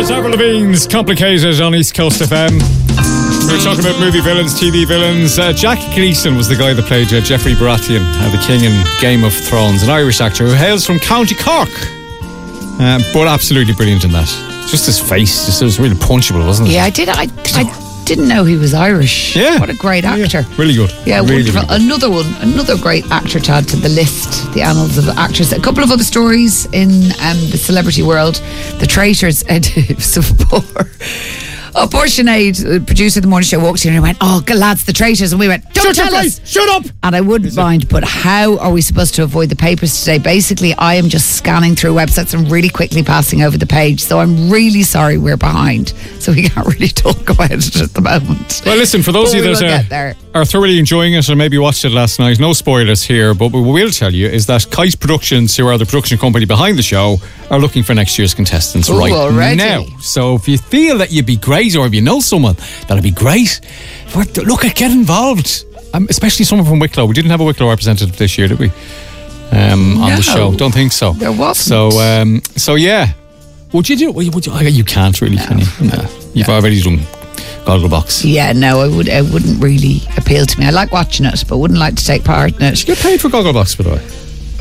Avril Lavigne's Complicated on East Coast FM. We were talking about movie villains, TV villains. Jack Gleeson was the guy that played Geoffrey Baratheon, the king in Game of Thrones, an Irish actor who hails from County Cork. But absolutely brilliant in that. Just his face, it was really punchable, wasn't it? Yeah, I didn't know he was Irish. Yeah. What a great actor. Yeah, really good. Yeah, really, wonderful. Really good. Another great actor to add to the list, the annals of actors. A couple of other stories in the celebrity world. The Traitors, so poor. Oh, poor Sinead, the producer of the morning show, walked in and went, "Oh, lads, the Traitors." And we went, "Don't tell us. Shut up." And I wouldn't mind, but how are we supposed to avoid the papers today? Basically, I am just scanning through websites and really quickly passing over the page. So I'm really sorry we're behind. So we can't really talk about it at the moment. Well, listen, for those of you that are thoroughly enjoying it or maybe watched it last night, no spoilers here, but what we'll tell you is that Kite Productions, who are the production company behind the show, are looking for next year's contestants right now. So if you feel that you'd be great, or if you know someone that'd be great, look, get involved. Especially someone from Wicklow. We didn't have a Wicklow representative this year, did we? On the show, don't think so. There wasn't. So yeah. Would you do? You can't really, can you? No. You've already done Gogglebox. Yeah, no, it wouldn't really appeal to me. I like watching it, but wouldn't like to take part in it. You get paid for Gogglebox, by the way?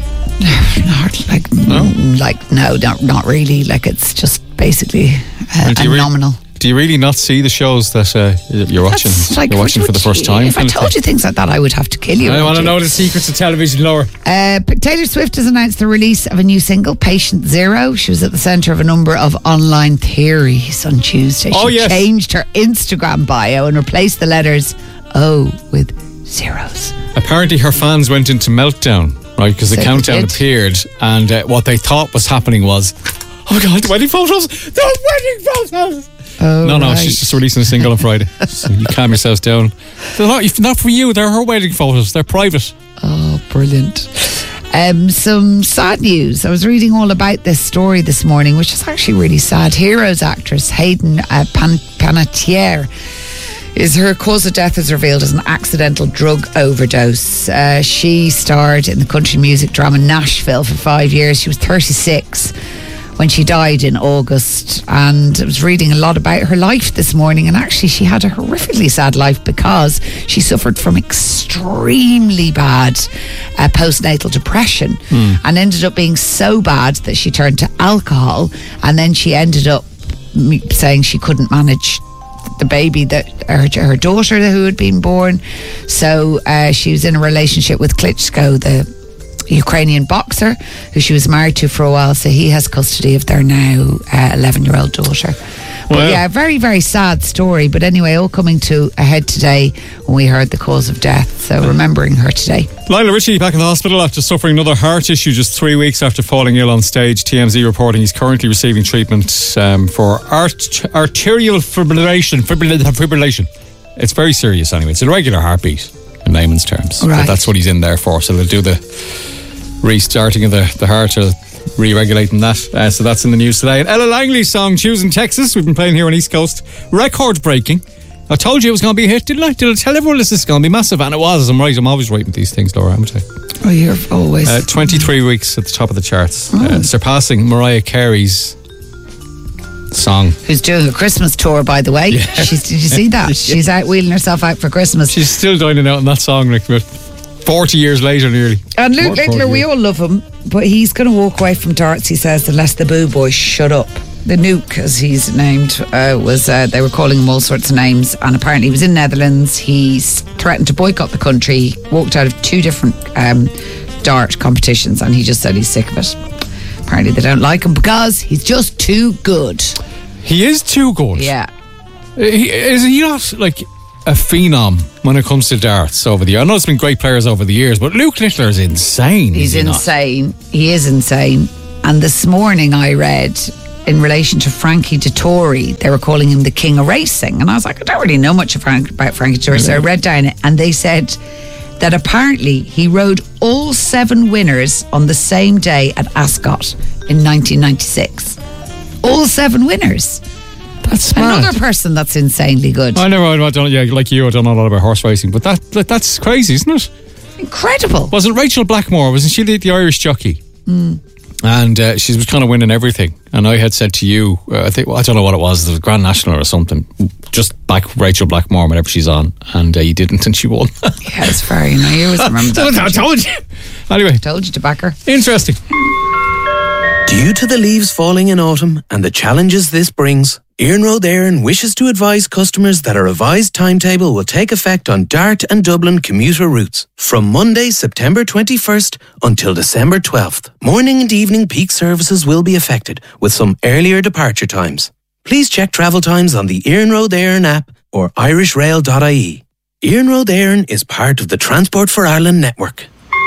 Not really. Like, it's just basically nominal. Do you really not see the shows that you're watching? You're watching for the first time? If I told you things like that, I would have to kill you. I want to know the secrets of television, Laura. Taylor Swift has announced the release of a new single, Patient Zero. She was at the centre of a number of online theories on Tuesday. She changed her Instagram bio and replaced the letters O with zeros. Apparently her fans went into meltdown, right? Because the countdown appeared, and what they thought was happening was, oh my God, the wedding photos! The wedding photos! Oh, no, right. she's just releasing a single on Friday. So you calm yourselves down. They're not for you, they're her wedding photos. They're private. Oh, brilliant. Some sad news. I was reading all about this story this morning, which is actually really sad. Heroes actress Hayden Panettiere, her cause of death is revealed as an accidental drug overdose. She starred in the country music drama Nashville for 5 years. She was 36 when she died in August, and I was reading a lot about her life this morning, and actually she had a horrifically sad life because she suffered from extremely bad postnatal depression and ended up being so bad that she turned to alcohol, and then she ended up saying she couldn't manage the baby, that her daughter who had been born. So she was in a relationship with Klitschko, the Ukrainian boxer, who she was married to for a while, so he has custody of their now 11-year-old daughter. But yeah, very, very sad story. But anyway, all coming to a head today when we heard the cause of death. So remembering her today. Lionel Richie back in the hospital after suffering another heart issue just 3 weeks after falling ill on stage. TMZ reporting he's currently receiving treatment for arterial fibrillation. It's very serious anyway. It's a regular heartbeat in layman's terms. Right. But that's what he's in there for. So they'll do the restarting of the heart, or re-regulating that. So that's in the news today. And Ella Langley's song Choosing Texas, we've been playing here on East Coast, record breaking. I told you it was going to be a hit, didn't I? Did I tell everyone this is going to be massive? And it was. I'm right. I'm always right with these things, Laura, haven't I? Oh, you're always 23 weeks at the top of the charts, surpassing Mariah Carey's song. Who's doing a Christmas tour, by the way. Yeah. Did you see that? She's out wheeling herself out for Christmas. She's still dining out on that song, like, 40 years later nearly. And Luke Littler, we all love him, but he's going to walk away from darts, he says, unless the Boo Boys shut up. The Nuke, as he's named, they were calling him all sorts of names, and apparently he was in Netherlands. He's threatened to boycott the country, walked out of 2 different dart competitions, and he just said he's sick of it. Apparently they don't like him because he's just too good. He is too good. Yeah. Is he not like a phenom when it comes to darts over the years? I know there's been great players over the years, but Luke Littler is insane. He's insane. He is insane. And this morning I read, in relation to Frankie Dettori, they were calling him the king of racing. And I was like, I don't really know much about Frankie Dettori. So I read down it, and they said that apparently he rode all 7 winners on the same day at Ascot in 1996. All 7 winners. That's mad. Another person that's insanely good. I don't. Yeah, like you, I don't know a lot about horse racing, but that's crazy, isn't it? Incredible. Wasn't Rachel Blackmore? Wasn't she the Irish jockey? And she was kind of winning everything. And I had said to you, I don't know what it was, the Grand National or something, just back Rachel Blackmore whenever she's on. And you didn't, and she won. Yeah, it's fair. You always remember that. I told you. Anyway. Told you to back her. Interesting. Due to the leaves falling in autumn and the challenges this brings, Iarnród Éireann wishes to advise customers that a revised timetable will take effect on Dart and Dublin commuter routes from Monday, September 21st until December 12th. Morning and evening peak services will be affected with some earlier departure times. Please check travel times on the Iarnród Éireann app or irishrail.ie. Iarnród Éireann is part of the Transport for Ireland network.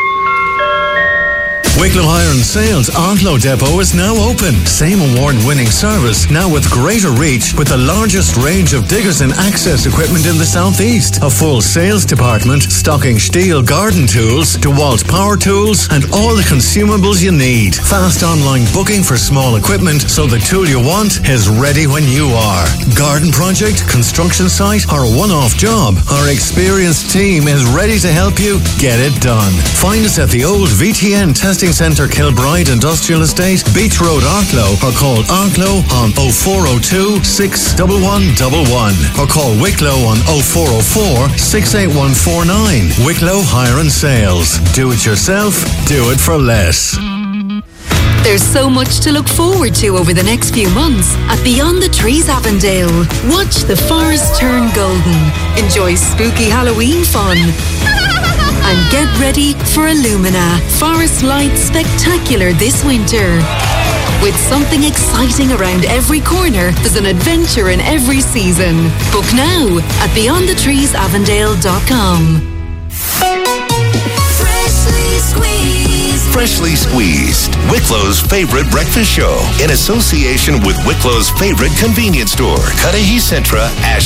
Wicklow Hire and Sales Arklow Depot is now open. Same award-winning service, now with greater reach, with the largest range of diggers and access equipment in the southeast. A full sales department stocking Stihl garden tools, DeWalt power tools, and all the consumables you need. Fast online booking for small equipment, so the tool you want is ready when you are. Garden project, construction site, or a one-off job, our experienced team is ready to help you get it done. Find us at the old VTN Testing Centre Kilbride Industrial Estate, Beach Road, Arklow, or call Arklow on 0402 61111 or call Wicklow on 0404 68149. Wicklow Hire and Sales. Do it yourself, do it for less. There's so much to look forward to over the next few months at Beyond the Trees Avondale. Watch the forest turn golden, enjoy spooky Halloween fun, and get ready for Illumina Forest Lights Spectacular this winter. With something exciting around every corner, there's an adventure in every season. Book now at beyondthetreesavondale.com. Freshly Squeezed, Wicklow's favorite breakfast show, in association with Wicklow's favorite convenience store, Cudahy Centra,